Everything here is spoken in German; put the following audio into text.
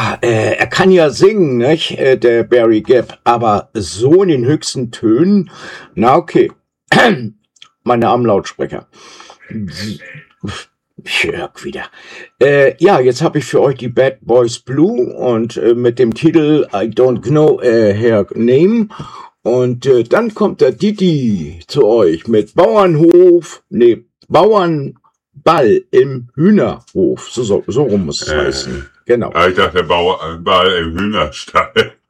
Ja, er kann ja singen, nicht, der Barry Gibb, aber so in den höchsten Tönen, na okay. Meine armen Lautsprecher. Ich höre wieder. Ja, jetzt habe ich für euch die Bad Boys Blue und mit dem Titel I Don't Know Her Name. Und dann kommt der Didi zu euch mit Bauernball im Hühnerhof. So rum muss es heißen. Genau. Ich dachte, Ball im Hühnerstall.